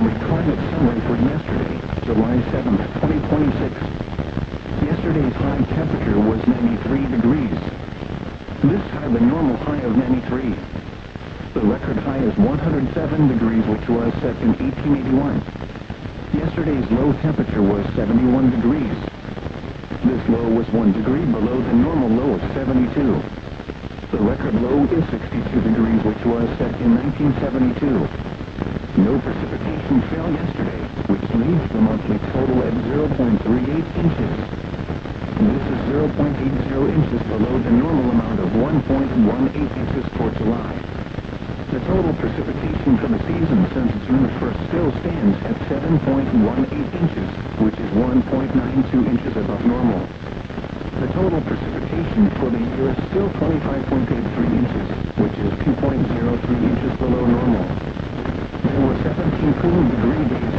Montgomery climate summary for yesterday, July 7th, 2026. Yesterday's high temperature was 93 degrees. This had the normal high of 93. The record high is 107 degrees, which was set in 1881. Yesterday's low temperature was 71 degrees. This low was 1 degree below the normal low of 72. The record low is 62 degrees, which was set in 1972. No precipitation fell yesterday, which leaves the monthly total at 0.38 inches. This is 0.80 inches below the normal amount of 1.18 inches for July. The total precipitation for the season since June 1st still stands at 7.18 inches, which is 1.92 inches above normal. The total precipitation for the year is still 25.83 inches, which is 2.03 inches below normal. There were 17 cooling degree days